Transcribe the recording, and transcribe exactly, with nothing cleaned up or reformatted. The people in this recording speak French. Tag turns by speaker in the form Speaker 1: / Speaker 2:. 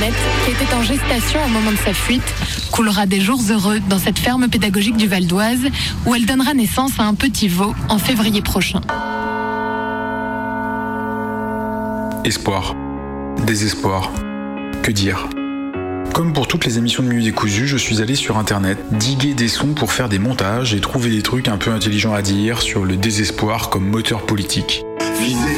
Speaker 1: Antoinette, qui était en gestation au moment de sa fuite, coulera des jours heureux dans cette ferme pédagogique du Val d'Oise, où elle donnera naissance à un petit veau en février prochain.
Speaker 2: Espoir. Désespoir. Que dire ? Comme pour toutes les émissions de Minute Décousue, je suis allé sur internet, diguer des sons pour faire des montages et trouver des trucs un peu intelligents à dire sur le désespoir comme moteur politique.